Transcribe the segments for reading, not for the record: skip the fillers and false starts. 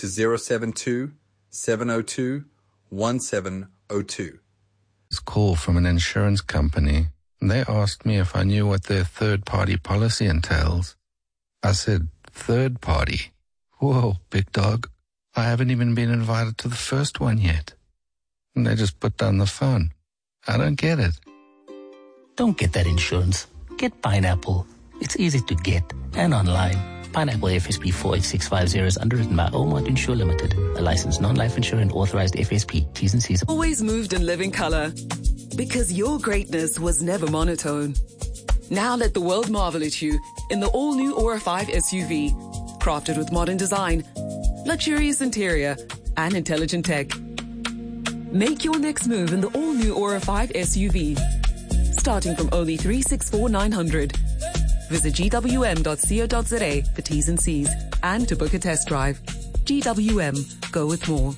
to 072 702 1702. This call from an insurance company. They asked me if I knew what their third-party policy entails. I said, third party? Whoa, big dog. I haven't even been invited to the first one yet. And they just put down the phone. I don't get it. Don't get that insurance. Get Pineapple. It's easy to get and online. Pineapple FSP 48650 is underwritten by Omart Insure Limited, a licensed non-life insurer and authorized FSP. T's and C's. Always moved in living color. Because your greatness was never monotone. Now let the world marvel at you in the all-new Aura 5 SUV. Crafted with modern design, luxurious interior, and intelligent tech. Make your next move in the all-new Aura 5 SUV. Starting from only 364,900. Visit gwm.co.za for T's and C's and to book a test drive. GWM, go with more.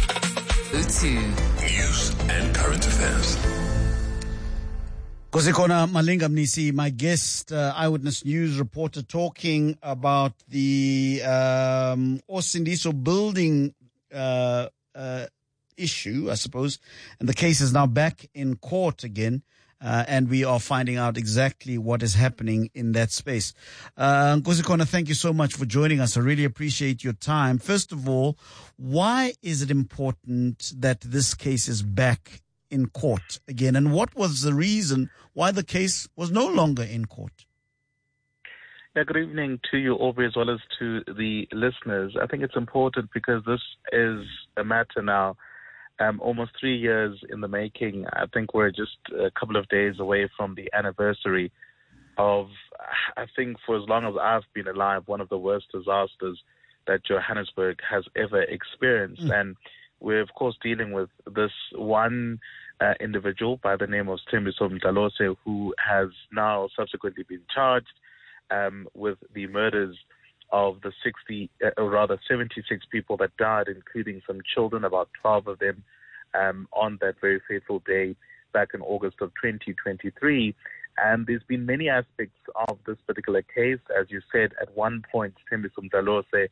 News and current affairs. Kosikona Malinga Mnisi, my guest, Eyewitness News reporter, talking about the Osindiso building issue, I suppose. And the case is now back in court again. And we are finding out exactly what is happening in that space. Kosikona, thank you so much for joining us. I really appreciate your time. First of all, why is it important that this case is back in court again? And what was the reason why the case was no longer in court? Yeah, good evening to you, Aubrey, as well as to the listeners. I think it's important because this is a matter now almost 3 years in the making. I think we're just a couple of days away from the anniversary of, I think for as long as I've been alive, one of the worst disasters that Johannesburg has ever experienced. And we're, of course, dealing with this one individual by the name of Thembiso Mdlalose, who has now subsequently been charged with the murders of the 76 people that died, including some children, about 12 of them, on that very fateful day back in August of 2023. And there's been many aspects of this particular case. As you said, at one point, Thembiso Mdlalose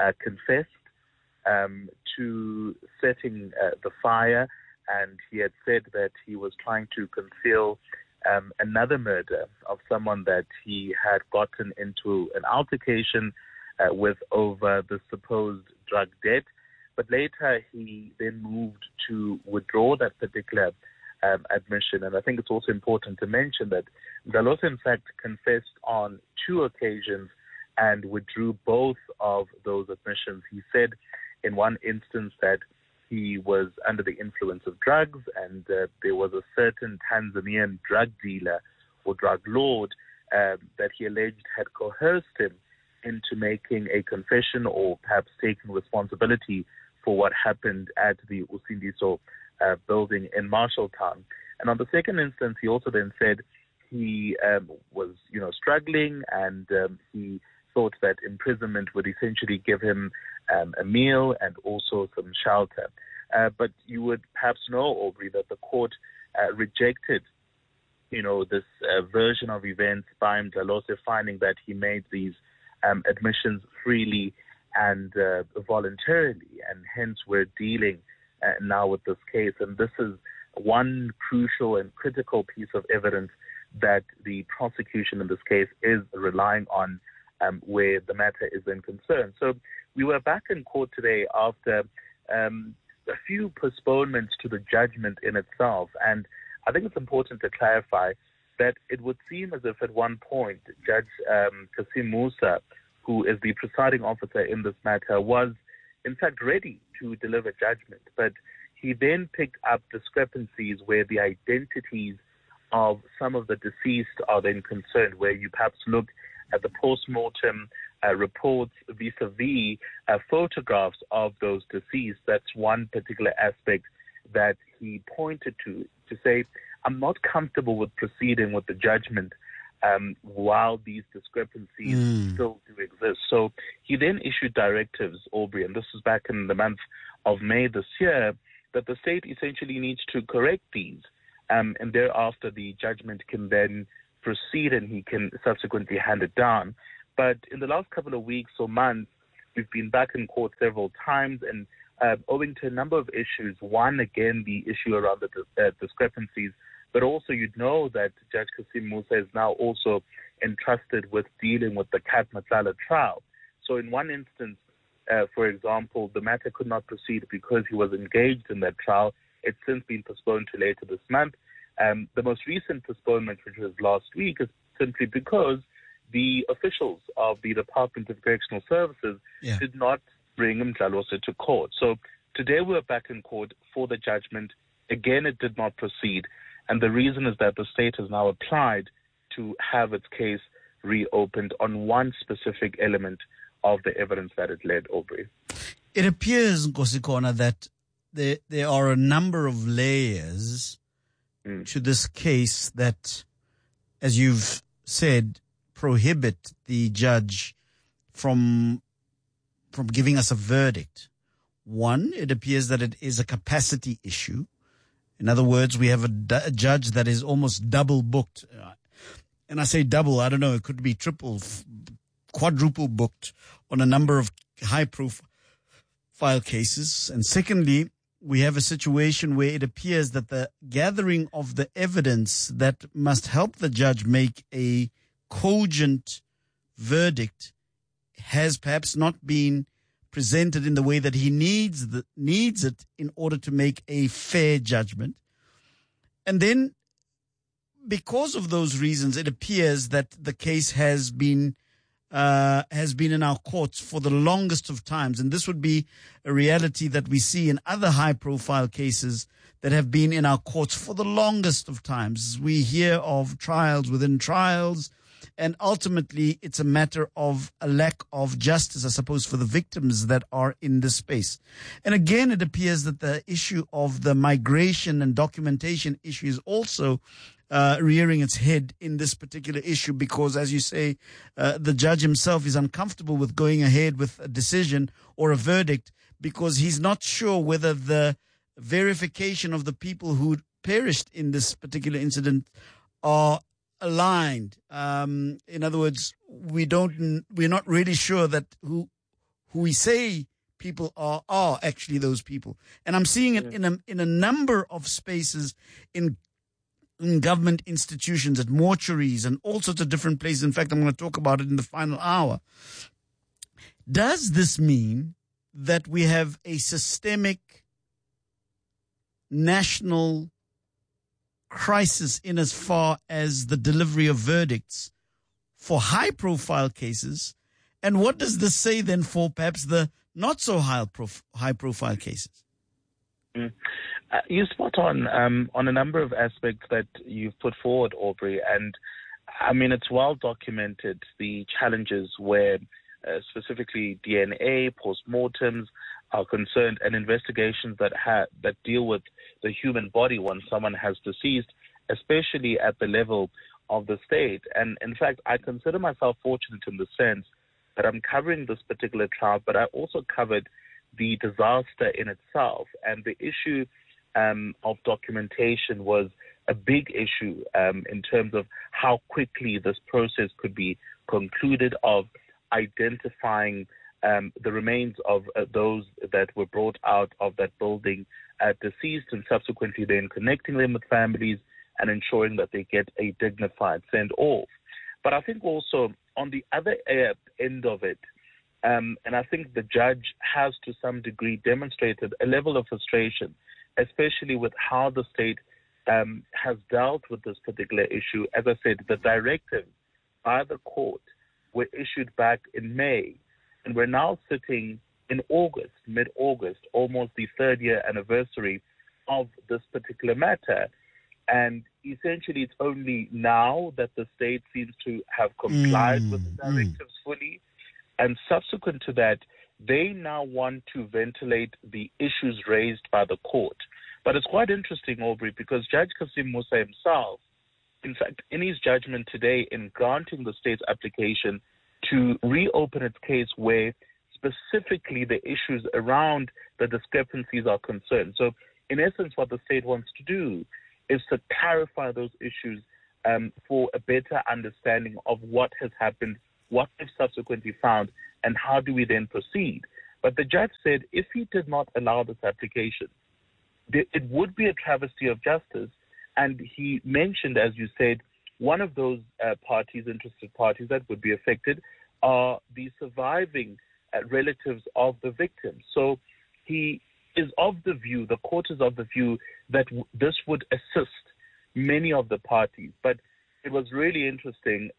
confessed to setting the fire, and he had said that he was trying to conceal another murder of someone that he had gotten into an altercation with over the supposed drug debt. But later he then moved to withdraw that particular admission. And I think it's also important to mention that Mdlalose, in fact, confessed on 2 occasions and withdrew both of those admissions. He said in one instance that he was under the influence of drugs, and there was a certain Tanzanian drug dealer or drug lord that he alleged had coerced him into making a confession or perhaps taking responsibility for what happened at the Osindiso building in Marshalltown. And on the second instance, he also then said he was, struggling, and he thought that imprisonment would essentially give him a meal and also some shelter. But you would perhaps know, Aubrey, that the court rejected, this version of events by Mdlalose, finding that he made these admissions freely and voluntarily, and hence we're dealing now with this case. And this is one crucial and critical piece of evidence that the prosecution in this case is relying on where the matter is then concerned. So we were back in court today after a few postponements to the judgment in itself. And I think it's important to clarify that it would seem as if at one point Judge Kasim Musa, who is the presiding officer in this matter, was in fact ready to deliver judgment. But he then picked up discrepancies where the identities of some of the deceased are then concerned, where you perhaps look at the post-mortem reports vis-a-vis photographs of those deceased. That's one particular aspect that he pointed to say, I'm not comfortable with proceeding with the judgment while these discrepancies still do exist. So he then issued directives, Aubrey, and this was back in the month of May this year, that the state essentially needs to correct these, and thereafter the judgment can then proceed and he can subsequently hand it down. But in the last couple of weeks or months, We've been back in court several times, and owing to a number of issues. One, again, the issue around the discrepancies, but also you'd know that Judge Kasim Musa is now also entrusted with dealing with the Kat Matlala trial. So in one instance, for example, the matter could not proceed because he was engaged in that trial. It's since been postponed to later this month. The most recent postponement, which was last week, is simply because the officials of the Department of Correctional Services did not bring Mdlalose to court. So today we're back in court for the judgment. Again, it did not proceed. And the reason is that the state has now applied to have its case reopened on one specific element of the evidence that it led, Aubrey. It appears, Nkosi, that there are a number of layers to this case that, as you've said, prohibit the judge from giving us a verdict. One, it appears that it is a capacity issue. In other words, we have a judge that is almost double booked. And I say double, I don't know, it could be triple, quadruple booked on a number of high-profile cases. And secondly, we have a situation where it appears that the gathering of the evidence that must help the judge make a cogent verdict has perhaps not been presented in the way that he needs it in order to make a fair judgment. And then, because of those reasons, it appears that the case has been in our courts for the longest of times. And this would be a reality that we see in other high-profile cases that have been in our courts for the longest of times. We hear of trials within trials, and ultimately it's a matter of a lack of justice, I suppose, for the victims that are in this space. And again, it appears that the issue of the migration and documentation issue is also rearing its head in this particular issue because, as you say, the judge himself is uncomfortable with going ahead with a decision or a verdict because he's not sure whether the verification of the people who perished in this particular incident are aligned. In other words, we're not really sure that who we say people are actually those people. And I'm seeing it in a number of spaces in government institutions, at mortuaries and all sorts of different places. In fact, I'm going to talk about it in the final hour. Does this mean that we have a systemic national crisis in as far as the delivery of verdicts for high-profile cases? And what does this say then for perhaps the not-so-high-profile cases? You're spot on a number of aspects that you've put forward, Aubrey. And, I mean, it's well documented, the challenges where specifically DNA, postmortems are concerned, and investigations that deal with the human body once someone has deceased, especially at the level of the state. And, in fact, I consider myself fortunate in the sense that I'm covering this particular trial, but I also covered the disaster in itself. And the issue of documentation was a big issue in terms of how quickly this process could be concluded, of identifying the remains of those that were brought out of that building deceased, and subsequently then connecting them with families and ensuring that they get a dignified send-off. But I think also on the other end of it, and I think the judge has to some degree demonstrated a level of frustration, especially with how the state has dealt with this particular issue. As I said, the directives by the court were issued back in May, and we're now sitting in August, mid-August, almost the third year anniversary of this particular matter. And essentially it's only now that the state seems to have complied with the directives fully. And subsequent to that, they now want to ventilate the issues raised by the court. But it's quite interesting, Aubrey, because Judge Kasim Musa himself, in fact, in his judgment today in granting the state's application to reopen its case where specifically the issues around the discrepancies are concerned. So in essence, what the state wants to do is to clarify those issues for a better understanding of what has happened what they've subsequently found, and how do we then proceed. But the judge said if he did not allow this application, it would be a travesty of justice. And he mentioned, as you said, one of those interested parties that would be affected are the surviving relatives of the victims. So he is of the view, the court is of the view that this would assist many of the parties. But it was really interesting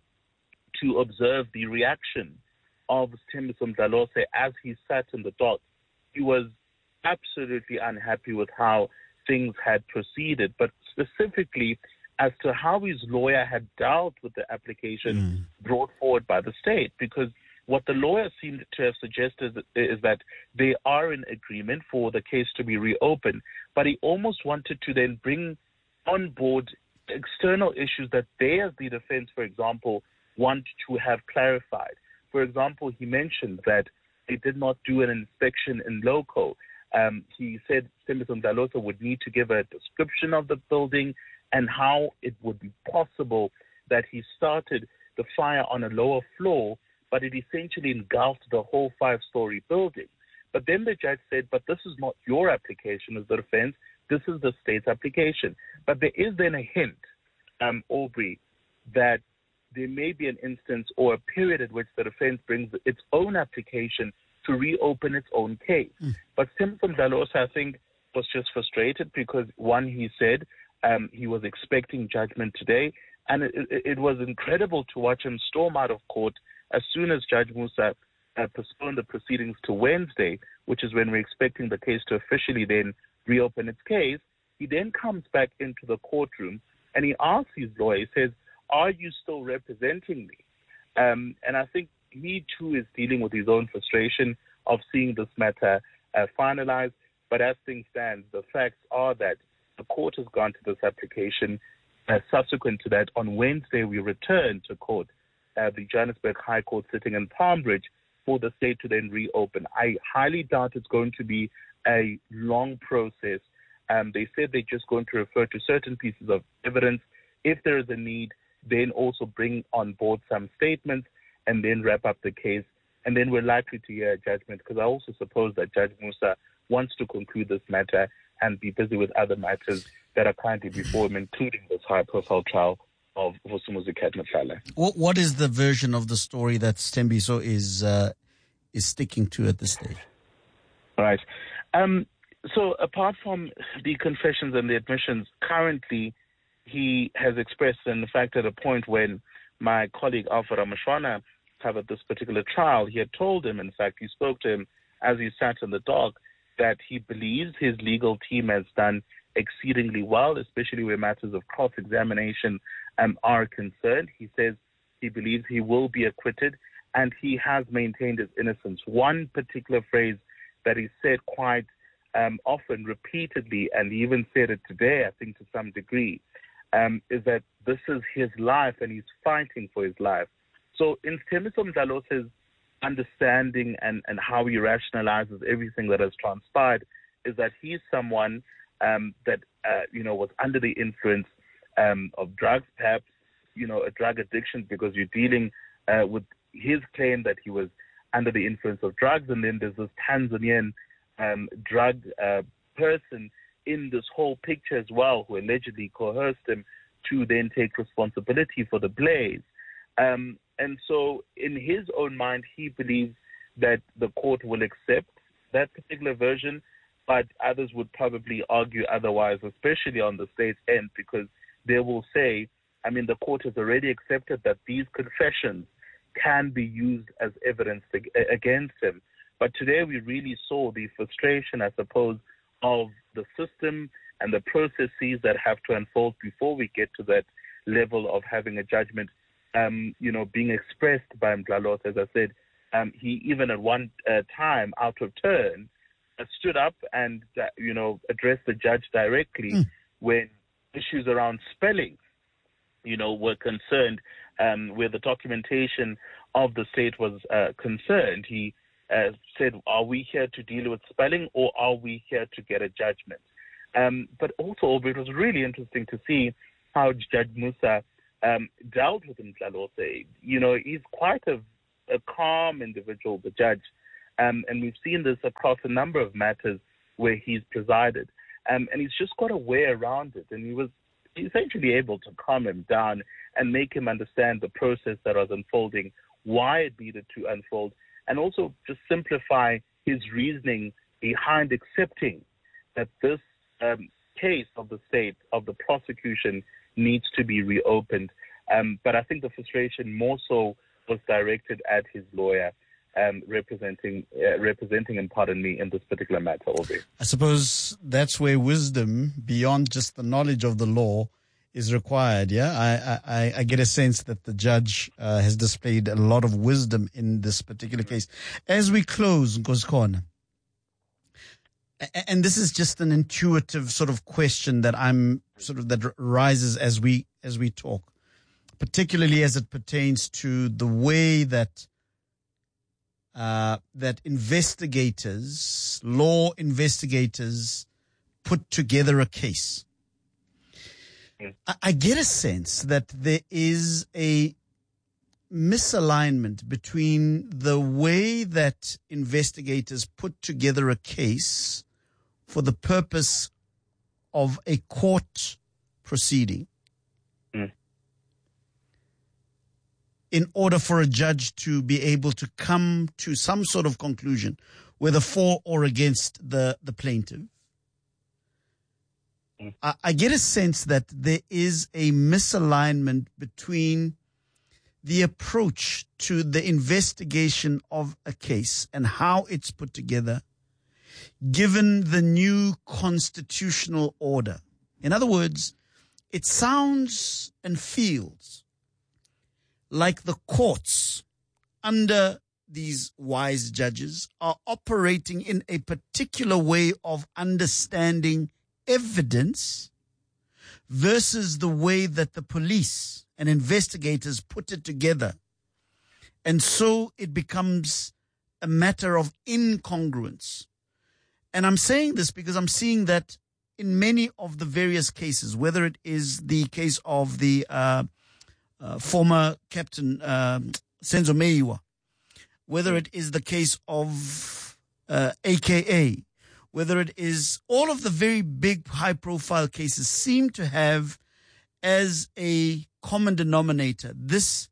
to observe the reaction of Thembiso Mdlalose as he sat in the dock. He was absolutely unhappy with how things had proceeded, but specifically as to how his lawyer had dealt with the application brought forward by the state, because what the lawyer seemed to have suggested is that they are in agreement for the case to be reopened, but he almost wanted to then bring on board external issues that they, as the defense, for example, want to have clarified. For example, he mentioned that they did not do an inspection in loco. He said Thembiso Mdlalose would need to give a description of the building and how it would be possible that he started the fire on a lower floor, but it essentially engulfed the whole 5-story building. But then the judge said, but this is not your application as the defense, this is the state's application. But there is then a hint, Aubrey, that there may be an instance or a period at which the defense brings its own application to reopen its own case. But Thembiso Mdlalose, I think, was just frustrated because, one, he said he was expecting judgment today, and it was incredible to watch him storm out of court as soon as Judge Musa postponed the proceedings to Wednesday, which is when we're expecting the case to officially then reopen its case. He then comes back into the courtroom and he asks his lawyer, he says, are you still representing me? And I think he too is dealing with his own frustration of seeing this matter finalized. But as things stand, the facts are that the court has gone to this application. Subsequent to that, on Wednesday, we return to court, the Johannesburg High Court sitting in Palmbridge, for the state to then reopen. I highly doubt it's going to be a long process. They said they're just going to refer to certain pieces of evidence. If there is a need, then also bring on board some statements and then wrap up the case. And then we're likely to hear a judgment, because I also suppose that Judge Musa wants to conclude this matter and be busy with other matters that are currently before him, including this high-profile trial of Vusumuzi Mhlala. What is the version of the story that Thembiso is sticking to at this stage? Right. So apart from the confessions and the admissions, currently he has expressed, in fact, at a point when my colleague Alpha Ramashwana covered this particular trial, he had told him, in fact, he spoke to him as he sat in the dock, that he believes his legal team has done exceedingly well, especially where matters of cross-examination are concerned. He says he believes he will be acquitted, and he has maintained his innocence. One particular phrase that he said quite often, repeatedly, and he even said it today, I think to some degree, is that this is his life and he's fighting for his life. So in Thembiso Mdlalose's understanding and how he rationalizes everything that has transpired is that he's someone that was under the influence of drugs, perhaps, a drug addiction, because you're dealing with his claim that he was under the influence of drugs, and then there's this Tanzanian drug person in this whole picture as well, who allegedly coerced him to then take responsibility for the blaze. And so in his own mind, he believes that the court will accept that particular version, but others would probably argue otherwise, especially on the state's end, because they will say, the court has already accepted that these confessions can be used as evidence against him. But today we really saw the frustration, I suppose, of the system and the processes that have to unfold before we get to that level of having a judgment, being expressed by Mdlalose. As I said, he even at one time, out of turn, stood up and, addressed the judge directly when issues around spelling, were concerned, where the documentation of the state was concerned. He said, are we here to deal with spelling or are we here to get a judgment? But also, it was really interesting to see how Judge Musa dealt with Mhlalose. You know, he's quite a calm individual, the judge, and we've seen this across a number of matters where he's presided, and he's just got a way around it, and he was essentially able to calm him down and make him understand the process that was unfolding, why it needed to unfold, and also just simplify his reasoning behind accepting that this case of the state, of the prosecution, needs to be reopened. But I think the frustration more so was directed at his lawyer, representing him, in this particular matter, Aubrey. I suppose that's where wisdom, beyond just the knowledge of the law, is required, yeah? I get a sense that the judge has displayed a lot of wisdom in this particular case. As we close, Nkoskhona, and this is just an intuitive sort of question that that rises as we talk, particularly as it pertains to the way that that law investigators, put together a case. I get a sense that there is a misalignment between the way that investigators put together a case for the purpose of a court proceeding in order for a judge to be able to come to some sort of conclusion, whether for or against the plaintiff. I get a sense that there is a misalignment between the approach to the investigation of a case and how it's put together, given the new constitutional order. In other words, it sounds and feels like the courts under these wise judges are operating in a particular way of understanding evidence versus the way that the police and investigators put it together. And so it becomes a matter of incongruence. And I'm saying this because I'm seeing that in many of the various cases, whether it is the case of the former captain Senzo Meyiwa, whether it is the case of AKA, whether it is all of the very big high-profile cases, seem to have as a common denominator this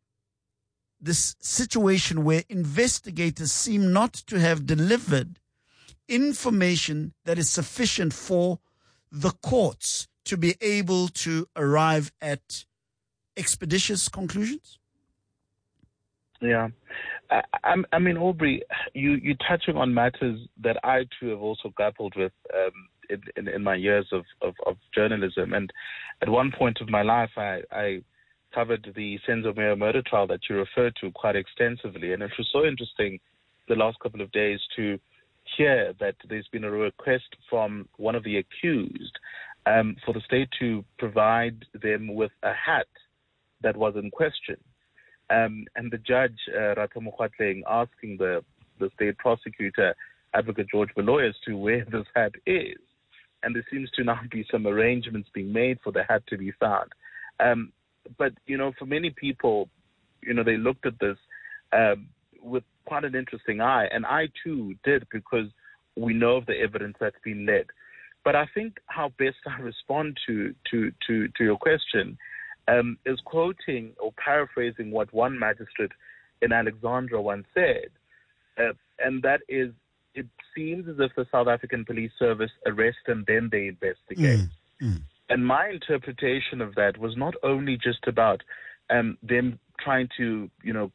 situation where investigators seem not to have delivered information that is sufficient for the courts to be able to arrive at expeditious conclusions? Yeah. I mean, Aubrey, you're touching on matters that I too have also grappled with in my years of journalism. And at one point of my life, I covered the Senzo Meyiwa murder trial that you referred to quite extensively. And it was so interesting the last couple of days to hear that there's been a request from one of the accused for the state to provide them with a hat that was in question. And the judge, Rata Mokgatleng, asking the state prosecutor, Advocate George Baloyi, as to where this hat is. And there seems to now be some arrangements being made for the hat to be found. But, for many people, they looked at this with quite an interesting eye. And I, too, did, because we know of the evidence that's been led. But I think how best I respond to your question is quoting or paraphrasing what one magistrate in Alexandra once said, and that is, it seems as if the South African Police Service arrest and then they investigate. And my interpretation of that was not only just about them trying to,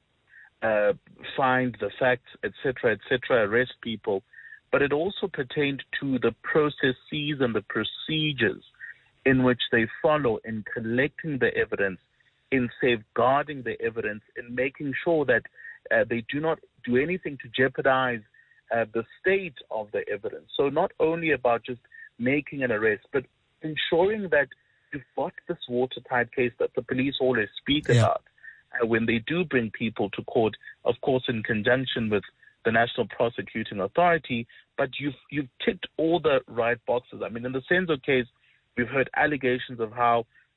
find the facts, etc., arrest people, but it also pertained to the processes and the procedures in which they follow in collecting the evidence, in safeguarding the evidence, in making sure that they do not do anything to jeopardize the state of the evidence. So not only about just making an arrest, but ensuring that you've got this watertight case that the police always speak about when they do bring people to court, of course in conjunction with the National Prosecuting Authority, but you've ticked all the right boxes. I mean, in the Senzo case, we've heard allegations of how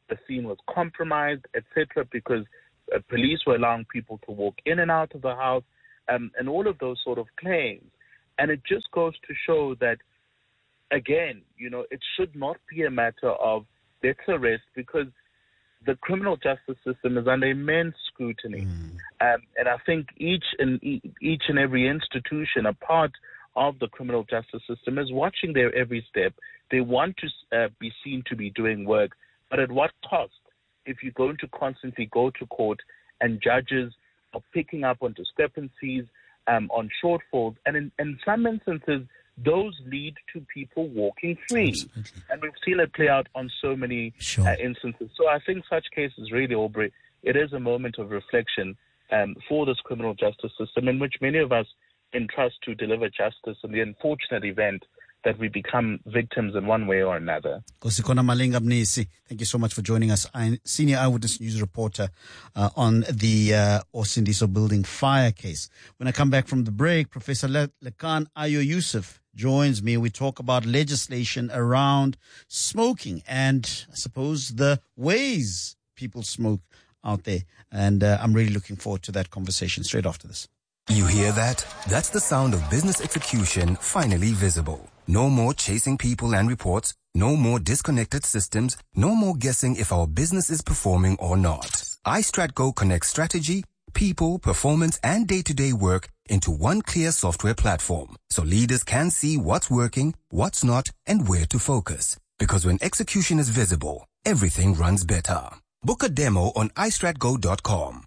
the scene was compromised, etc., because police were allowing people to walk in and out of the house, and all of those sort of claims. And it just goes to show that, again, it should not be a matter of let's arrest, because the criminal justice system is under immense scrutiny. And I think each and every institution, a part of the criminal justice system, is watching their every step. They want to be seen to be doing work, but at what cost? If you're going to constantly go to court and judges are picking up on discrepancies, on shortfalls, and in some instances, those lead to people walking free. Absolutely. And we've seen it play out on so many instances. So I think such cases really, Aubrey, it is a moment of reflection for this criminal justice system, in which many of us entrust to deliver justice in the unfortunate event that we become victims in one way or another. Kosikona Malinga Mnisi, thank you so much for joining us. Senior Eyewitness News reporter on the Osindiso building fire case. When I come back from the break, Professor Lekan Ayo Yusuf joins me. We talk about legislation around smoking and I suppose the ways people smoke out there. And I'm really looking forward to that conversation straight after this. You hear that? That's the sound of business execution finally visible. No more chasing people and reports. No more disconnected systems. No more guessing if our business is performing or not. iStratGo connects strategy, people, performance, and day-to-day work into one clear software platform, so leaders can see what's working, what's not, and where to focus. Because when execution is visible, everything runs better. Book a demo on iStratGo.com.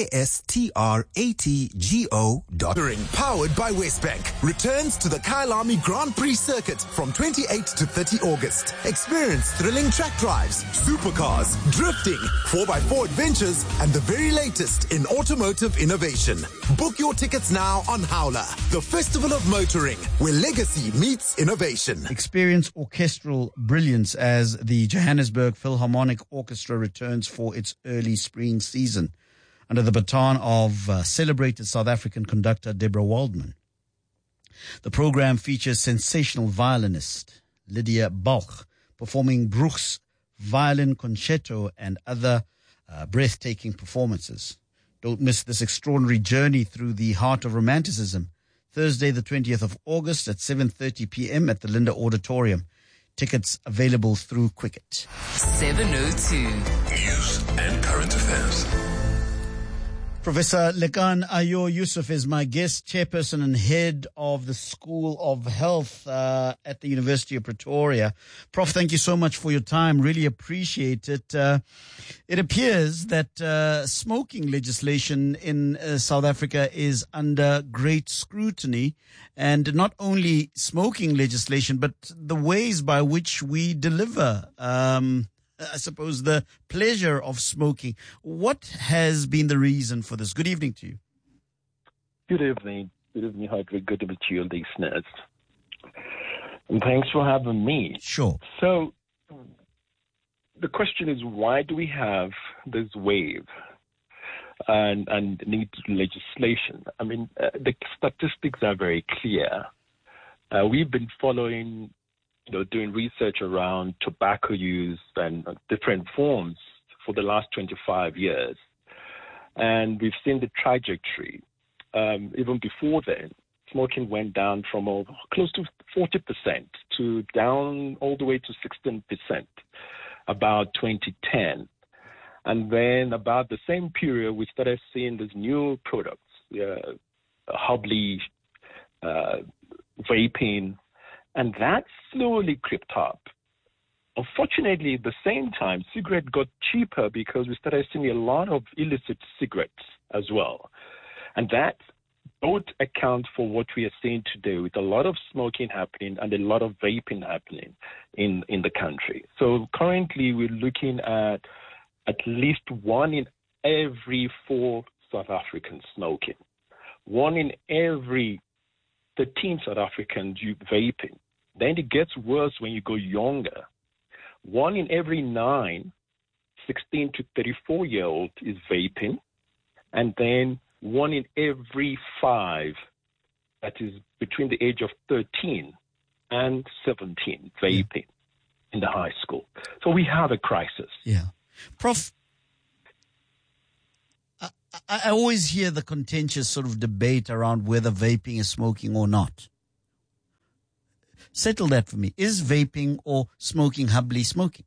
iStratGo.com. Powered by Westbank returns to the Kyalami Grand Prix circuit from 28 to 30 August. Experience thrilling track drives, supercars, drifting, 4x4 adventures, and the very latest in automotive innovation. Book your tickets now on Howler, the festival of motoring, where legacy meets innovation. Experience orchestral brilliance as the Johannesburg Philharmonic Orchestra returns for its early spring season, under the baton of celebrated South African conductor Deborah Waldman. The program features sensational violinist Lydia Balch performing Bruch's violin concerto and other breathtaking performances. Don't miss this extraordinary journey through the heart of romanticism. Thursday, the 20th of August at 7:30 p.m. at the Linda Auditorium. Tickets available through Quicket. 702 News and Current Affairs. Professor Lekan Ayo Yusuf is my guest, chairperson and head of the School of Health at the University of Pretoria. Prof, thank you so much for your time. Really appreciate it. It appears that smoking legislation in South Africa is under great scrutiny, and not only smoking legislation, but the ways by which we deliver I suppose, the pleasure of smoking. What has been the reason for this? Good evening to you. Good evening. Good evening, Hardwick. Good evening to your listeners. And thanks for having me. Sure. So, the question is, why do we have this wave and need legislation? I mean, the statistics are very clear. We've been following doing research around tobacco use and different forms for the last 25 years. And we've seen the trajectory. Even before then, smoking went down from close to 40% to down all the way to 16% about 2010. And then about the same period, we started seeing these new products, Hubley, vaping, and that slowly crept up. Unfortunately, at the same time, cigarettes got cheaper because we started seeing a lot of illicit cigarettes as well. And that both account for what we are seeing today with a lot of smoking happening and a lot of vaping happening in the country. So currently we're looking at least 1 in every 4 South Africans smoking. 1 in every 13 South Africans vaping. Then it gets worse when you go younger. 1 in every 9 16 to 34-year-old is vaping, and then 1 in every 5 that is between the age of 13 and 17 vaping in the high school. So we have a crisis. Yeah. Prof, I always hear the contentious sort of debate around whether vaping is smoking or not. Settle that for me. Is vaping or smoking humbly smoking?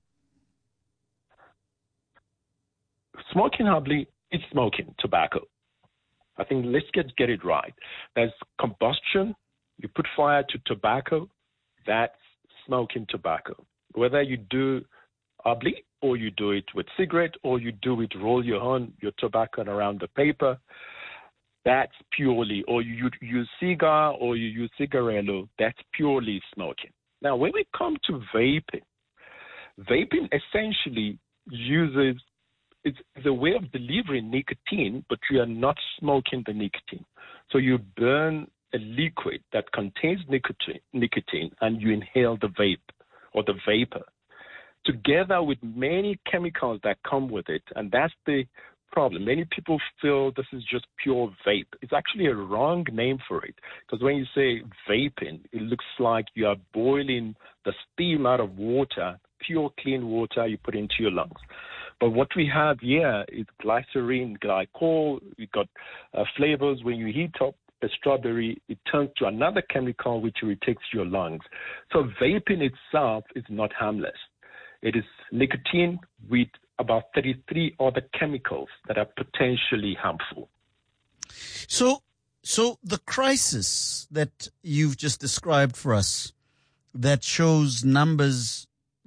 Smoking humbly is smoking tobacco. I think let's get it right. There's combustion. You put fire to tobacco. That's smoking tobacco. Whether you do humbly or you do it with cigarette or you do it roll your tobacco around the paper, that's purely, or you use cigar or you use cigarillo, that's purely smoking. Now, when we come to vaping essentially uses, it's a way of delivering nicotine, but you are not smoking the nicotine. So you burn a liquid that contains nicotine and you inhale the vape or the vapor, together with many chemicals that come with it. And that's the problem. Many people feel this is just pure vape. It's actually a wrong name for it, because when you say vaping, it looks like you are boiling the steam out of water, pure clean water you put into your lungs. But what we have here is glycerine, glycol. We've got flavors. When you heat up a strawberry, it turns to another chemical which irritates your lungs. So vaping itself is not harmless. It is nicotine with about 33 other chemicals that are potentially harmful. So the crisis that you've just described for us, that shows numbers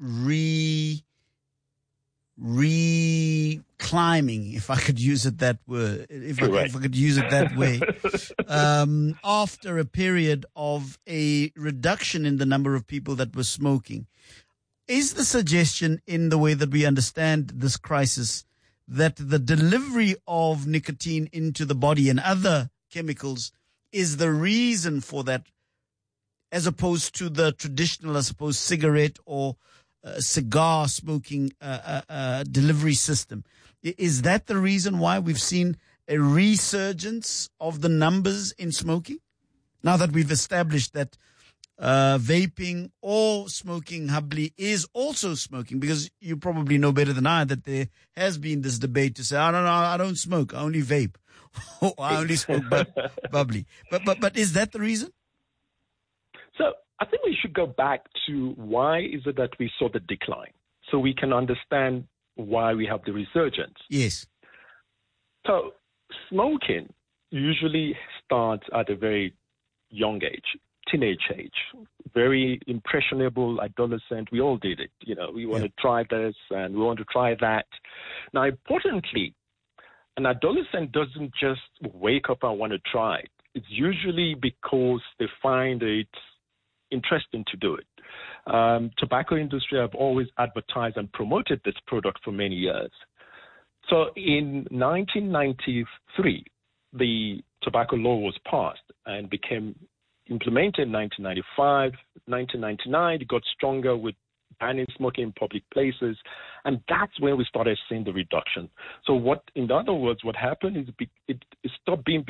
climbing, if I could use it that word, if I could use it that way, after a period of a reduction in the number of people that were smoking. Is the suggestion, in the way that we understand this crisis, that the delivery of nicotine into the body and other chemicals is the reason for that, as opposed to the traditional, I suppose, cigarette or cigar smoking delivery system? Is that the reason why we've seen a resurgence of the numbers in smoking? Now that we've established that vaping or smoking humbly is also smoking, because you probably know better than I that there has been this debate to say, I don't smoke, I only vape, or I only smoke bubbly. But is that the reason? So I think we should go back to why is it that we saw the decline, so we can understand why we have the resurgence. Yes. So smoking usually starts at a very young age. Teenage age, very impressionable adolescent. We all did it. We want to try this and we want to try that. Now, importantly, an adolescent doesn't just wake up and want to try it. It's usually because they find it interesting to do it. Tobacco industry have always advertised and promoted this product for many years. So in 1993, the tobacco law was passed and became implemented in 1995, 1999, it got stronger with banning smoking in public places, and that's when we started seeing the reduction. So in other words, what happened is it stopped being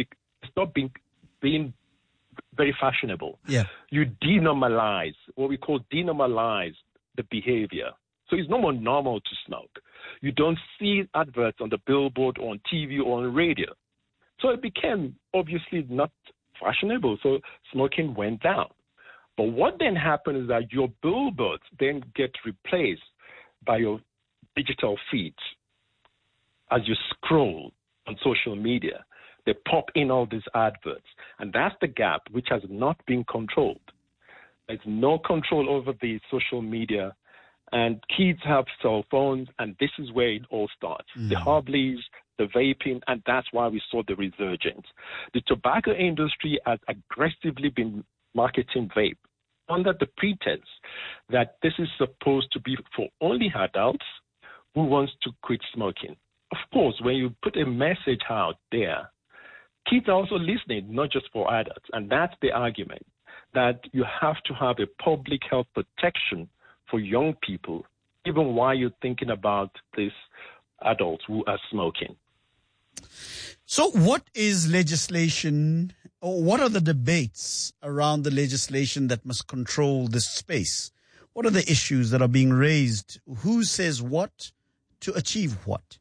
very fashionable. Yeah. You denormalize, what we call denormalize the behavior. So it's no more normal to smoke. You don't see adverts on the billboard or on TV or on radio. So it became obviously not fashionable, so smoking went down. But what then happened is that your billboards then get replaced by your digital feeds. As you scroll on social media, they pop in all these adverts, and that's the gap which has not been controlled. There's no control over the social media, and kids have cell phones, and this is where it all starts. The hobbies, the vaping, and that's why we saw the resurgence. The tobacco industry has aggressively been marketing vape under the pretense that this is supposed to be for only adults who wants to quit smoking. Of course, when you put a message out there, kids are also listening, not just for adults, and that's the argument, that you have to have a public health protection for young people, even while you're thinking about these adults who are smoking. So what is legislation, or what are the debates around the legislation that must control this space? What are the issues that are being raised? Who says what to achieve what?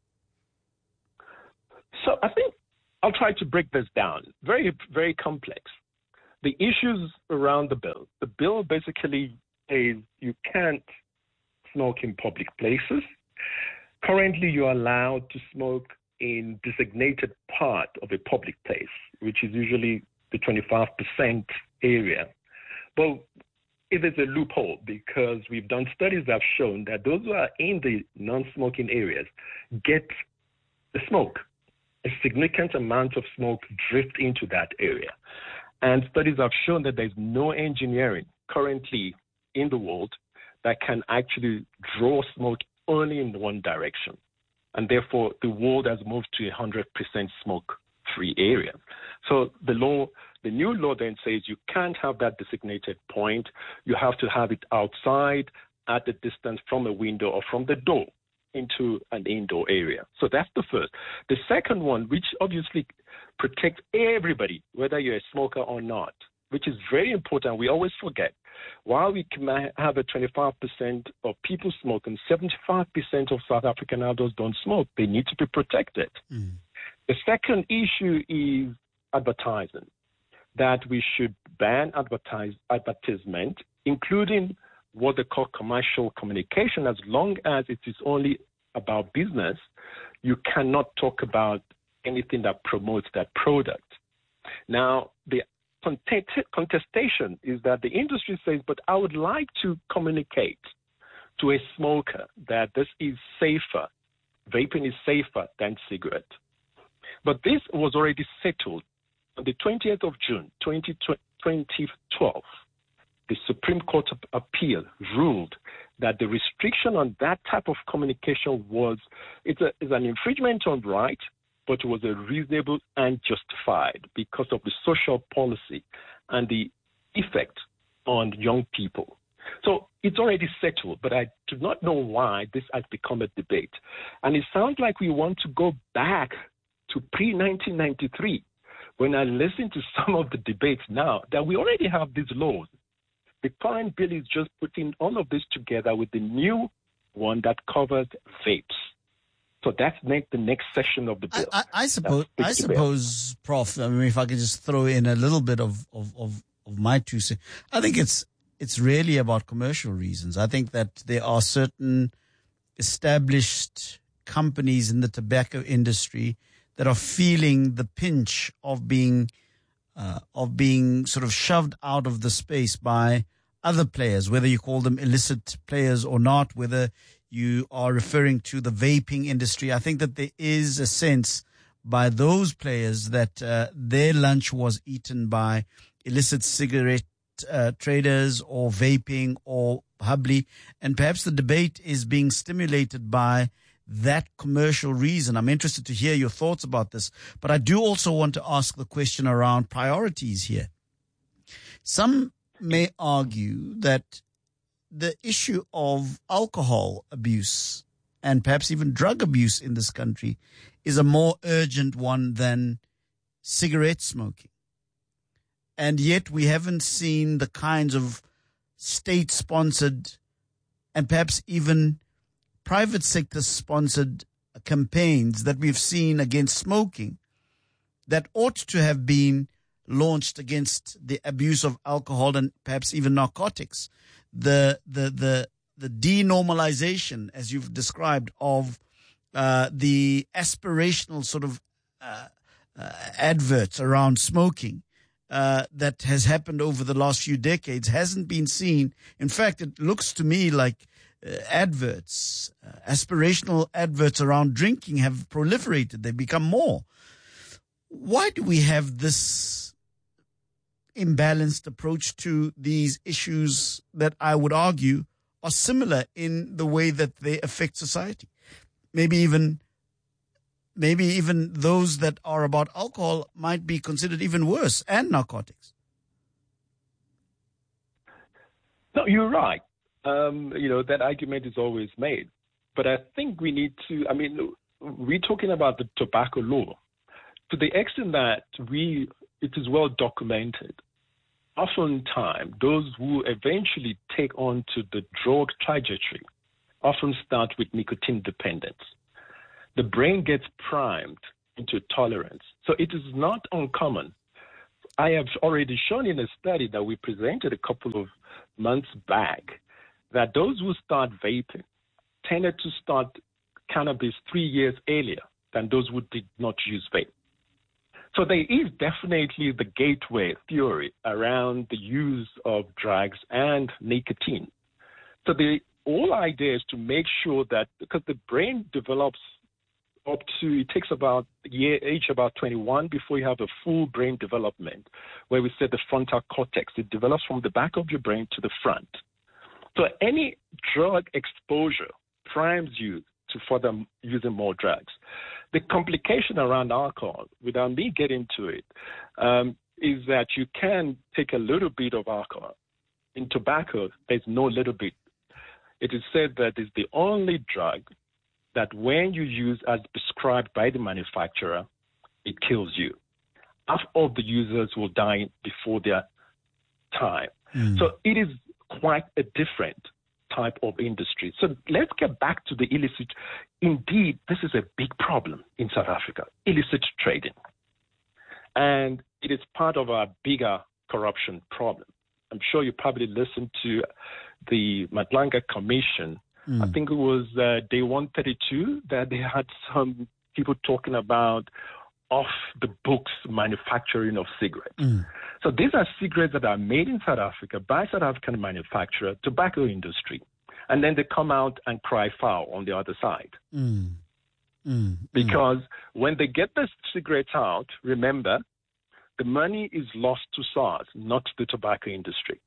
So I think I'll try to break this down. Very, very complex. The issues around the bill basically is you can't smoke in public places. Currently, you're allowed to smoke in designated part of a public place, which is usually the 25% area. But it is a loophole because we've done studies that have shown that those who are in the non-smoking areas get the smoke. A significant amount of smoke drift into that area. And studies have shown that there's no engineering currently in the world that can actually draw smoke only in one direction. And therefore, the world has moved to 100% smoke-free area. So the new law then says you can't have that designated point. You have to have it outside at a distance from a window or from the door into an indoor area. So that's the first. The second one, which obviously protects everybody, whether you're a smoker or not, which is very important. We always forget. While we can have a 25% of people smoking, 75% of South African adults don't smoke. They need to be protected. The second issue is advertising, that we should ban advertisement, including what they call commercial communication. As long as it is only about business, you cannot talk about anything that promotes that product. Now, the contestation is that the industry says, but I would like to communicate to a smoker that this is safer, vaping is safer than cigarette. But this was already settled on the 20th of June, 2012. The Supreme Court of Appeal ruled that the restriction on that type of communication is an infringement on right, but it was a reasonable and justified because of the social policy and the effect on young people. So it's already settled, but I do not know why this has become a debate. And it sounds like we want to go back to pre-1993 when I listen to some of the debates now that we already have these laws. The current bill is just putting all of this together with the new one that covers vapes. So that's the next session of the bill. I suppose, Prof, I mean, if I could just throw in a little bit of my 2 cents, I think it's really about commercial reasons. I think that there are certain established companies in the tobacco industry that are feeling the pinch of being sort of shoved out of the space by other players, whether you call them illicit players or not, whether you are referring to the vaping industry. I think that there is a sense by those players that their lunch was eaten by illicit cigarette traders or vaping or hubbly, and perhaps the debate is being stimulated by that commercial reason. I'm interested to hear your thoughts about this, but I do also want to ask the question around priorities here. Some may argue that the issue of alcohol abuse and perhaps even drug abuse in this country is a more urgent one than cigarette smoking. And yet we haven't seen the kinds of state-sponsored and perhaps even private sector-sponsored campaigns that we've seen against smoking that ought to have been launched against the abuse of alcohol and perhaps even narcotics. The denormalization, as you've described, of the aspirational sort of adverts around smoking that has happened over the last few decades hasn't been seen. In fact, it looks to me like aspirational adverts around drinking have proliferated. They've become more. Why do we have this imbalanced approach to these issues that I would argue are similar in the way that they affect society? Maybe even those that are about alcohol might be considered even worse, and narcotics. No, you're right. That argument is always made. But I think we need to, we're talking about the tobacco law. To the extent that it is well documented, oftentimes those who eventually take on to the drug trajectory often start with nicotine dependence. The brain gets primed into tolerance. So it is not uncommon. I have already shown in a study that we presented a couple of months back that those who start vaping tended to start cannabis 3 years earlier than those who did not use vape. So there is definitely the gateway theory around the use of drugs and nicotine. So the whole idea is to make sure that, because the brain develops up to, it takes about age about 21 before you have a full brain development, where we say the frontal cortex. It develops from the back of your brain to the front. So any drug exposure primes you to further using more drugs. The complication around alcohol, without me getting to it, is that you can take a little bit of alcohol. In tobacco, there's no little bit. It is said that it's the only drug that when you use as prescribed by the manufacturer, it kills you. Half of the users will die before their time. So it is quite a different type of industry. So let's get back to the illicit. Indeed, this is a big problem in South Africa, illicit trading. And it is part of our bigger corruption problem. I'm sure you probably listened to the Madlanga Commission. I think it was day 132 that they had some people talking about off-the-books manufacturing of cigarettes. So these are cigarettes that are made in South Africa by South African manufacturer, tobacco industry, and then they come out and cry foul on the other side. Because when they get the cigarettes out, remember, the money is lost to SARS, not the tobacco industry.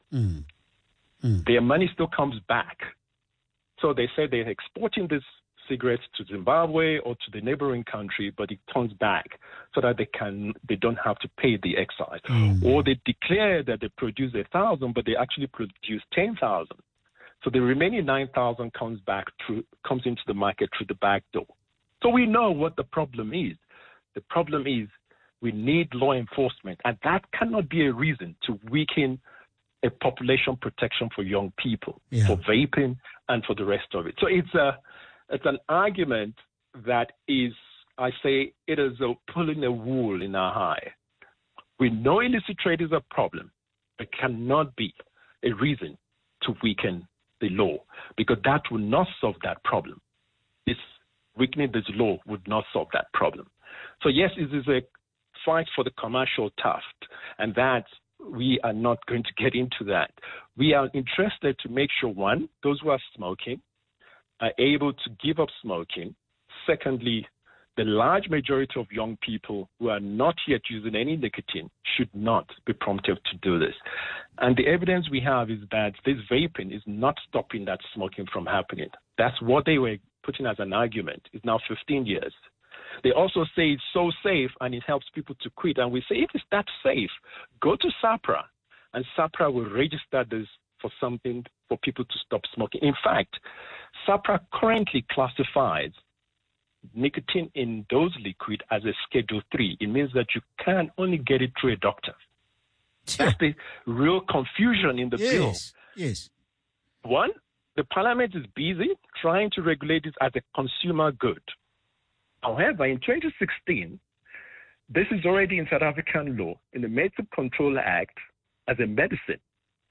Their money still comes back. So they say they're exporting these cigarettes to Zimbabwe or to the neighboring country, but it turns back so that they don't have to pay the excise. Or they declare that they produce 1,000, but they actually produce 10,000. So the remaining 9,000 comes into the market through the back door. So we know what the problem is. The problem is we need law enforcement, and that cannot be a reason to weaken a population protection for young people, for vaping, and for the rest of it. So it's an argument that is, I say, it is pulling a wool in our eye. We know illicit trade is a problem. It cannot be a reason to weaken the law, because that will not solve that problem. Weakening this law would not solve that problem. So yes, it is a fight for the commercial tuft, and that we are not going to get into that. We are interested to make sure, one, those who are smoking are able to give up smoking. Secondly, the large majority of young people who are not yet using any nicotine should not be prompted to do this. And the evidence we have is that this vaping is not stopping that smoking from happening. That's what they were putting as an argument. It's now 15 years. They also say it's so safe and it helps people to quit. And we say, if it's that safe, go to SAPRA, and SAPRA will register this for something for people to stop smoking. In fact, SAPRA currently classifies nicotine in those liquid as a Schedule 3. It means that you can only get it through a doctor. That's the real confusion in the bill. Yes. One, the parliament is busy trying to regulate this as a consumer good. However, in 2016, this is already in South African law, in the Medicine Control Act, as a medicine.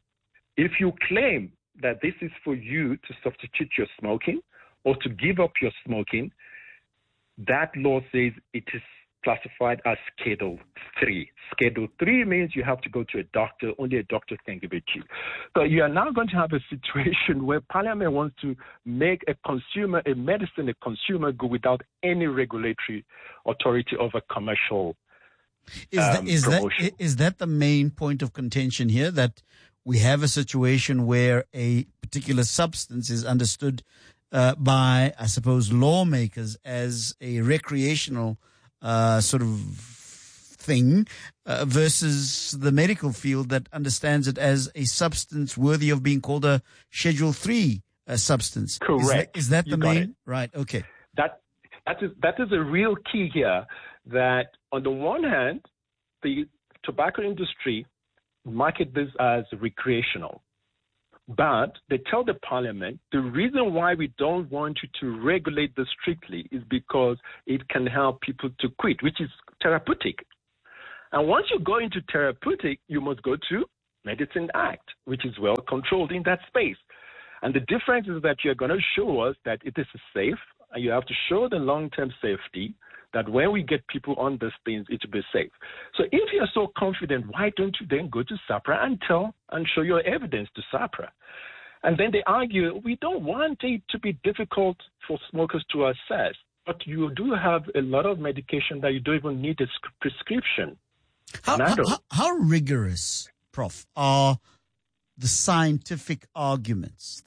If you claim that this is for you to substitute your smoking or to give up your smoking, that law says it is classified as Schedule 3. Schedule 3 means you have to go to a doctor. Only a doctor can give it to you. So you are now going to have a situation where Parliament wants to make a medicine a consumer good without any regulatory authority over commercial promotion. Is that the main point of contention here, that we have a situation where a particular substance is understood by, I suppose, lawmakers as a recreational sort of thing versus the medical field that understands it as a substance worthy of being called a Schedule 3 substance? Correct. Is that the main? It. Right, okay. That is a real key here, that on the one hand, the tobacco industry market this as recreational. But they tell the parliament the reason why we don't want you to regulate this strictly is because it can help people to quit, which is therapeutic. And once you go into therapeutic, you must go to Medicine Act, which is well controlled in that space. And the difference is that you're going to show us that it is safe, and you have to show the long-term safety, that when we get people on these things, it will be safe. So if you're so confident, why don't you then go to SAHPRA and show your evidence to SAHPRA? And then they argue, we don't want it to be difficult for smokers to assess, but you do have a lot of medication that you don't even need a prescription. How rigorous, Prof, are the scientific arguments?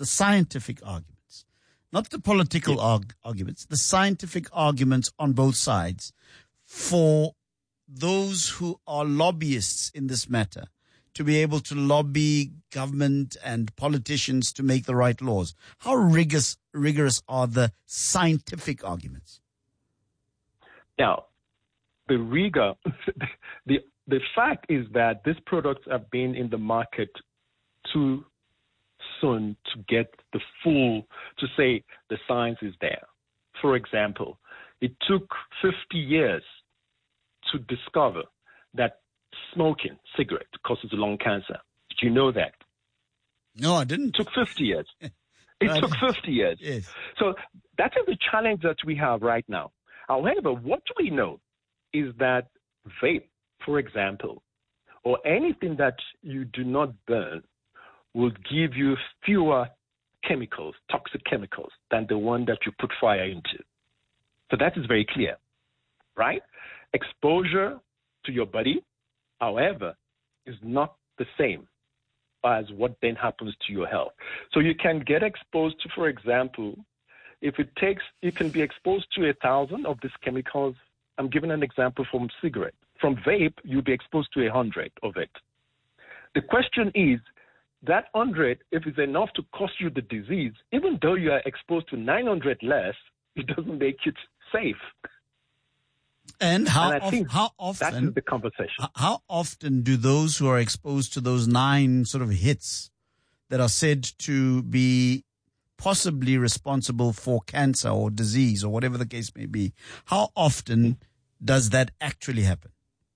Not the political arguments, the scientific arguments on both sides for those who are lobbyists in this matter to be able to lobby government and politicians to make the right laws. How rigorous are the scientific arguments? Now, the rigor, the fact is that these products have been in the market too soon to get the full, to say the science is there. For example, it took 50 years to discover that smoking cigarette causes lung cancer. Did you know that? No, I didn't. It took 50 years. It took 50 years. Yes. So that is the challenge that we have right now. However, what we know is that vape, for example, or anything that you do not burn will give you fewer chemicals, toxic chemicals, than the one that you put fire into. So that is very clear, right? Exposure to your body, however, is not the same as what then happens to your health. So you can get exposed to, for example, you can be exposed to 1,000 of these chemicals. I'm giving an example from cigarette. From vape, you'll be exposed to 100 of it. The question is, that 100, if it's enough to cause you the disease, even though you are exposed to 900 less, it doesn't make it safe. And how often? That is the conversation. How often do those who are exposed to those 9 sort of hits that are said to be possibly responsible for cancer or disease or whatever the case may be, how often does that actually happen?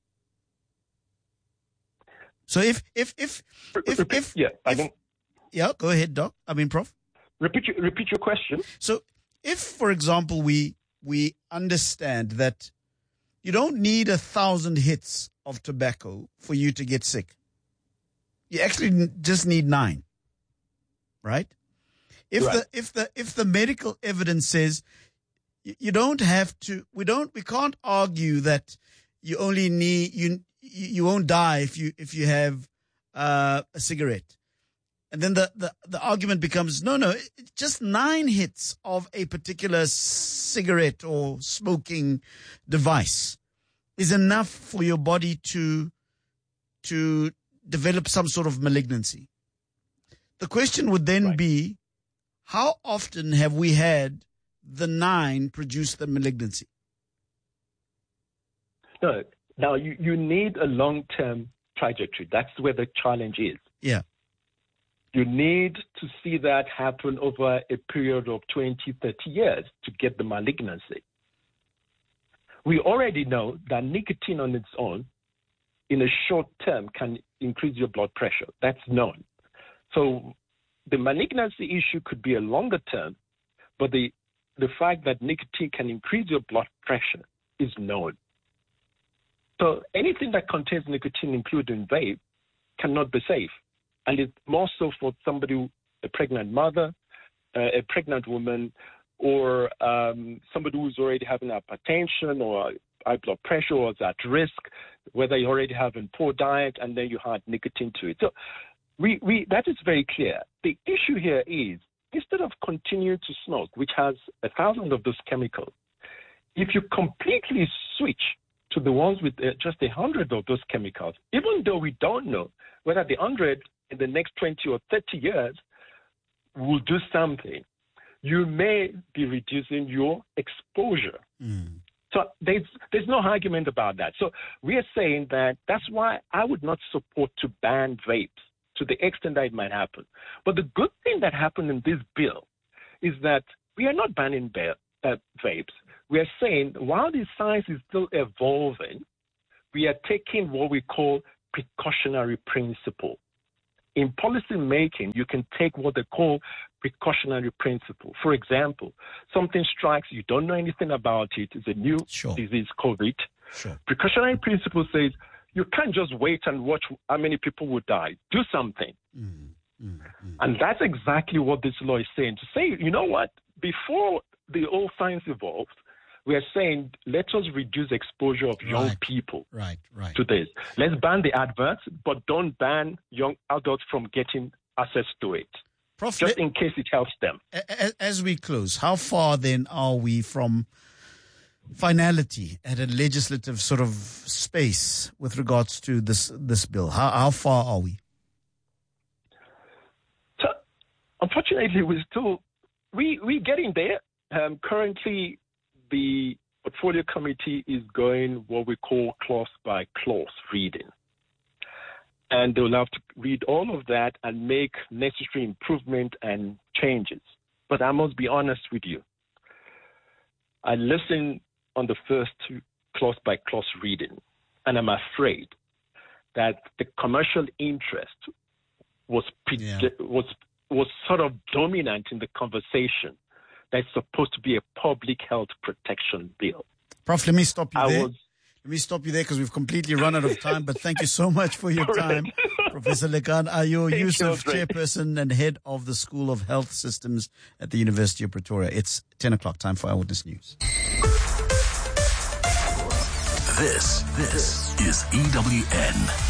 So if go ahead, Doc. Prof. Repeat your question. So if, for example, we understand that you don't need 1,000 hits of tobacco for you to get sick. You actually just need 9, right? If the medical evidence says you don't have to, we can't argue that you only need you won't die if you have a cigarette. And then the argument becomes, no, just 9 hits of a particular cigarette or smoking device is enough for your body to develop some sort of malignancy. The question would then be, how often have we had the 9 produce the malignancy? No. Now, you need a long-term trajectory. That's where the challenge is. Yeah. You need to see that happen over a period of 20, 30 years to get the malignancy. We already know that nicotine on its own, in a short term, can increase your blood pressure. That's known. So the malignancy issue could be a longer term, but the fact that nicotine can increase your blood pressure is known. So anything that contains nicotine, including vape, cannot be safe. And it's more so for somebody, a pregnant mother, a pregnant woman, or somebody who's already having hypertension or high blood pressure or is at risk, whether you're already having poor diet and then you add nicotine to it. So that is very clear. The issue here is, instead of continuing to smoke, which has 1,000 of those chemicals, if you completely switch to the ones with just 100 of those chemicals, even though we don't know whether the 100 in the next 20 or 30 years will do something, you may be reducing your exposure. So there's no argument about that. So we are saying that that's why I would not support to ban vapes to the extent that it might happen. But the good thing that happened in this bill is that we are not banning vapes. We are saying while the science is still evolving, we are taking what we call precautionary principle. In policy making, you can take what they call precautionary principle. For example, something strikes, you don't know anything about it. It's a new disease, COVID. Sure. Precautionary principle says you can't just wait and watch how many people will die. Do something. And that's exactly what this law is saying. To say, you know what, before the old science evolved, we are saying, let us reduce exposure of young people to this. Let's ban the adverts, but don't ban young adults from getting access to it, Prof, just in case it helps them. As we close, how far then are we from finality at a legislative sort of space with regards to this bill? How far are we? So, unfortunately, we're getting there. Currently, the portfolio committee is going what we call clause by clause reading. And they'll have to read all of that and make necessary improvement and changes. But I must be honest with you. I listened on the first clause by clause reading, and I'm afraid that the commercial interest was sort of dominant in the conversation. That's supposed to be a public health protection bill. Prof, let me stop you there. Let me stop you there because we've completely run out of time, but thank you so much for your time. Professor Lekan Ayo Yusuf, Chairperson and Head of the School of Health Systems at the University of Pretoria. It's 10 o'clock, time for Eyewitness News. This is EWN.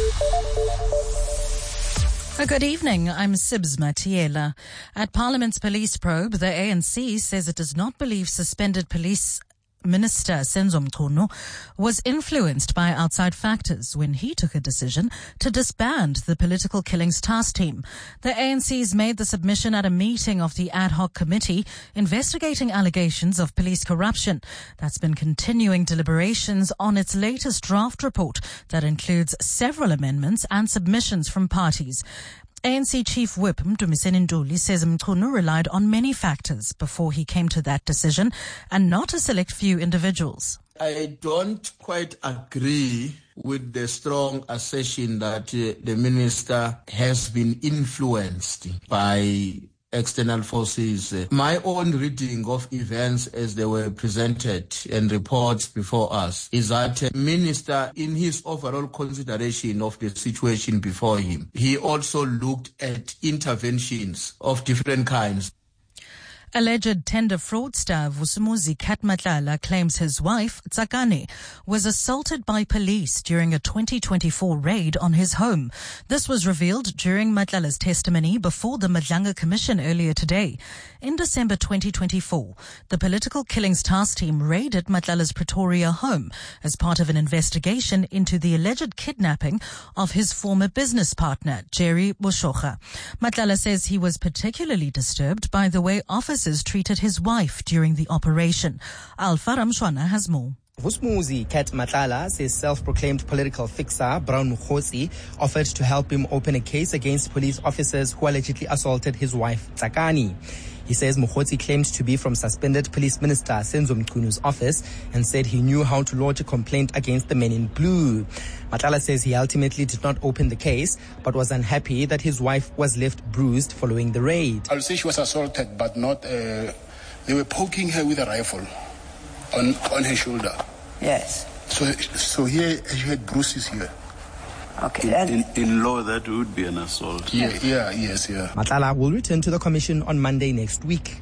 Good evening. I'm Sibs Matiela. At Parliament's police probe, the ANC says it does not believe suspended police Minister Senzo Mchunu was influenced by outside factors when he took a decision to disband the Political Killings Task Team. The ANC's made the submission at a meeting of the ad hoc committee investigating allegations of police corruption. That's been continuing deliberations on its latest draft report that includes several amendments and submissions from parties. ANC Chief Whip Mdumiseni Nduli says Mchunu relied on many factors before he came to that decision and not a select few individuals. I don't quite agree with the strong assertion that the minister has been influenced by external forces. My own reading of events as they were presented and reports before us is that the minister, in his overall consideration of the situation before him, he also looked at interventions of different kinds. Alleged tender fraudster Vusumuzi Katmatlala claims his wife, Tsakane, was assaulted by police during a 2024 raid on his home. This was revealed during Matlala's testimony before the Madlanga Commission earlier today. In December 2024, the Political Killings Task Team raided Matlala's Pretoria home as part of an investigation into the alleged kidnapping of his former business partner, Jerry Boshoga. Matlala says he was particularly disturbed by the way officers treated his wife during the operation. Alpha Ramshwana has more. Vusumuzi Kat Matlala says self-proclaimed political fixer Brown Mkhotsi offered to help him open a case against police officers who allegedly assaulted his wife Tsakani. He says Mkhotsi claimed to be from suspended Police Minister Senzo Mchunu's office and said he knew how to lodge a complaint against the men in blue. Matlala says he ultimately did not open the case but was unhappy that his wife was left bruised following the raid. I'll say she was assaulted, but not, they were poking her with a rifle on her shoulder. Yes. So here she had bruises here. Okay. In law, that would be an assault. Yes. Matlala will return to the commission on Monday next week.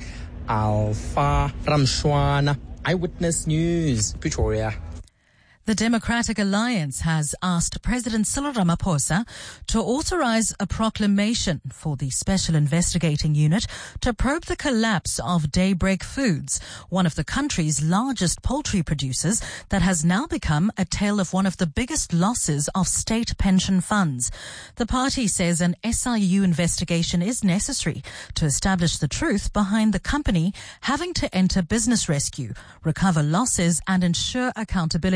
Alpha Ramshwana, Eyewitness News, Pretoria. The Democratic Alliance has asked President Cyril Ramaphosa to authorize a proclamation for the Special Investigating Unit to probe the collapse of Daybreak Foods, one of the country's largest poultry producers that has now become a tale of one of the biggest losses of state pension funds. The party says an SIU investigation is necessary to establish the truth behind the company having to enter business rescue, recover losses and ensure accountability.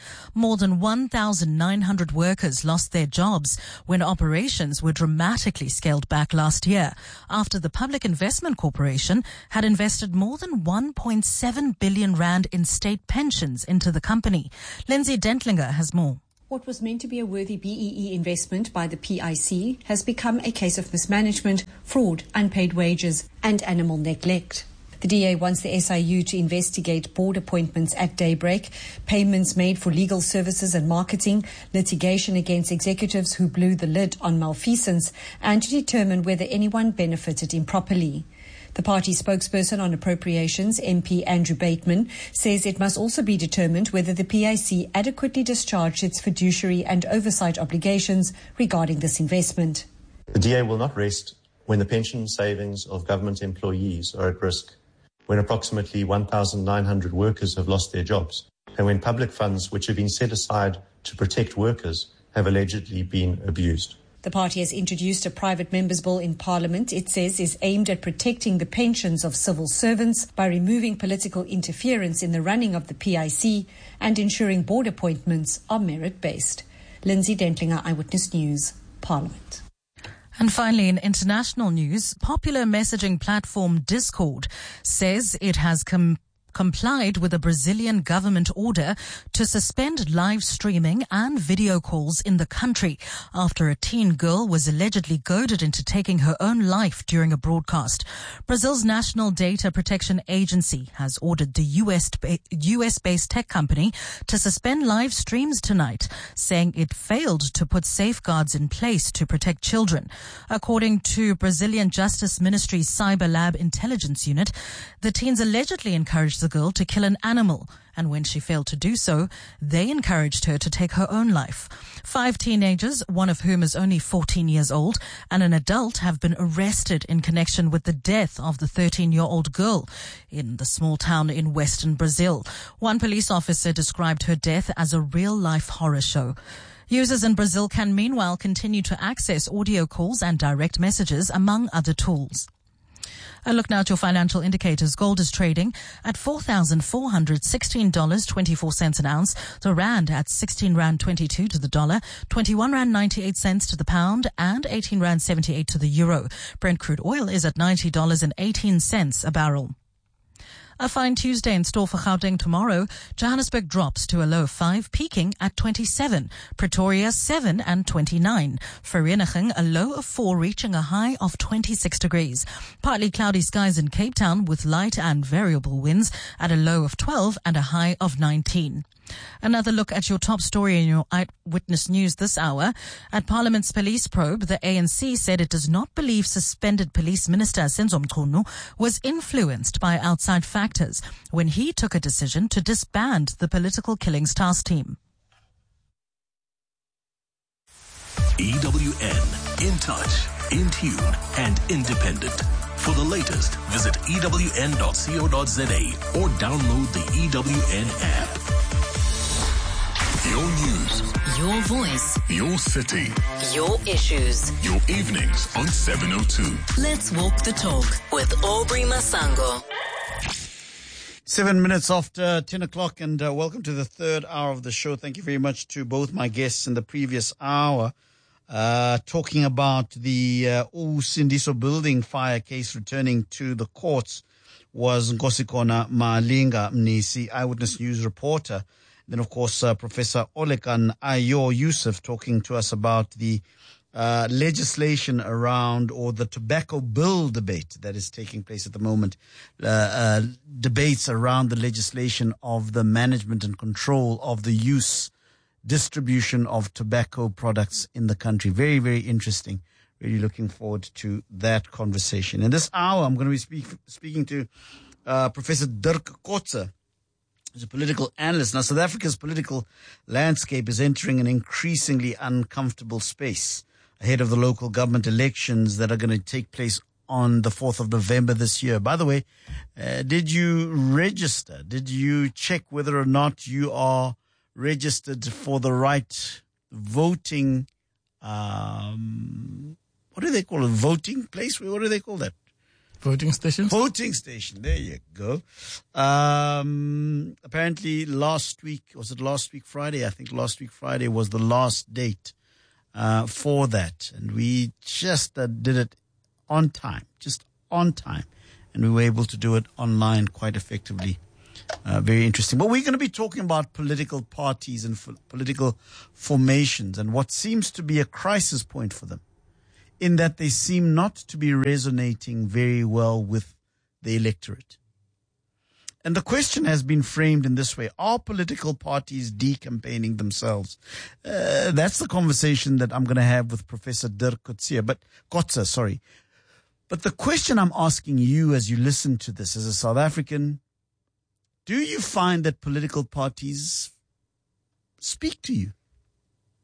More than 1,900 workers lost their jobs when operations were dramatically scaled back last year after the Public Investment Corporation had invested more than 1.7 billion rand in state pensions into the company. Lindsay Dentlinger has more. What was meant to be a worthy BEE investment by the PIC has become a case of mismanagement, fraud, unpaid wages, and animal neglect. The DA wants the SIU to investigate board appointments at Daybreak, payments made for legal services and marketing, litigation against executives who blew the lid on malfeasance, and to determine whether anyone benefited improperly. The party spokesperson on appropriations, MP Andrew Bateman, says it must also be determined whether the PIC adequately discharged its fiduciary and oversight obligations regarding this investment. The DA will not rest when the pension savings of government employees are at risk, when approximately 1,900 workers have lost their jobs, and when public funds which have been set aside to protect workers have allegedly been abused. The party has introduced a private members' bill in Parliament it says is aimed at protecting the pensions of civil servants by removing political interference in the running of the PIC and ensuring board appointments are merit-based. Lindsay Dentlinger, Eyewitness News, Parliament. And finally, in international news, popular messaging platform Discord says it has complied with a Brazilian government order to suspend live streaming and video calls in the country after a teen girl was allegedly goaded into taking her own life during a broadcast. Brazil's National Data Protection Agency has ordered the US-based tech company to suspend live streams tonight, saying it failed to put safeguards in place to protect children. According to Brazilian Justice Ministry's Cyber Lab Intelligence Unit, the teens allegedly encouraged the girl to kill an animal, and when she failed to do so, they encouraged her to take her own life. 5 teenagers, one of whom is only 14 years old, and an adult have been arrested in connection with the death of the 13-year-old girl in the small town in western Brazil. One police officer described her death as a real-life horror show. Users in Brazil can meanwhile continue to access audio calls and direct messages, among other tools. A look now at your financial indicators. Gold is trading at $4,416.24 an ounce. The rand at 16 rand 22 to the dollar, 21 rand 98 cents to the pound, and 18 rand 78 to the euro. Brent crude oil is at $90.18 a barrel. A fine Tuesday in store for Gauteng tomorrow. Johannesburg drops to a low of 5, peaking at 27. Pretoria 7 and 29. Vereeniging a low of 4, reaching a high of 26 degrees. Partly cloudy skies in Cape Town with light and variable winds at a low of 12 and a high of 19. Another look at your top story in your Eyewitness News this hour. At Parliament's police probe, the ANC said it does not believe suspended police minister Senzo Mchunu was influenced by outside factors when he took a decision to disband the political killings task team. EWN, in touch, in tune, and independent. For the latest, visit ewn.co.za or download the EWN app. Your news. Your voice. Your city. Your issues. Your evenings on 702. Let's walk the talk with Aubrey Masango. 7 minutes after 10 o'clock, and welcome to the third hour of the show. Thank you very much to both my guests in the previous hour, talking about the Sindiso building fire case returning to the courts was Nkosikona Malinga Mnisi, Eyewitness News reporter. Then, of course, Professor Olekan Ayo Yusuf talking to us about the legislation around, or the tobacco bill debate that is taking place at the moment, debates around the legislation of the management and control of the use, distribution of tobacco products in the country. Very, very interesting. Really looking forward to that conversation. In this hour, I'm going to be speaking to Professor Dirk Kotze, who's a political analyst. Now, South Africa's political landscape is entering an increasingly uncomfortable space ahead of the local government elections that are going to take place on the 4th of November this year. By the way, did you register? Did you check whether or not you are registered for the right voting, what do they call it? Voting place? What do they call that? Voting stations? Voting station. There you go. Apparently last week Friday? I think last week Friday was the last date for that. And we just did it on time. And we were able to do it online quite effectively. Very interesting. But we're going to be talking about political parties and political formations and what seems to be a crisis point for them, in that they seem not to be resonating very well with the electorate. And the question has been framed in this way: are political parties decampaigning themselves? That's the conversation that I'm going to have with Professor Dirk Coetzee. But the question I'm asking you as you listen to this as a South African: do you find that political parties speak to you?